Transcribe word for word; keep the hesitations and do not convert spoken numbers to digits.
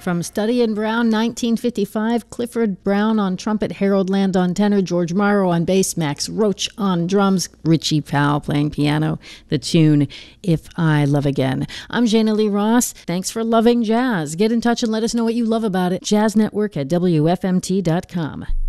From Study in Brown, nineteen fifty-five, Clifford Brown on trumpet, Harold Land on tenor, George Morrow on bass, Max Roach on drums, Richie Powell playing piano, the tune If I Love Again. I'm Jana Lee Ross. Thanks for loving jazz. Get in touch and let us know what you love about it. Jazz Network at W F M T dot com.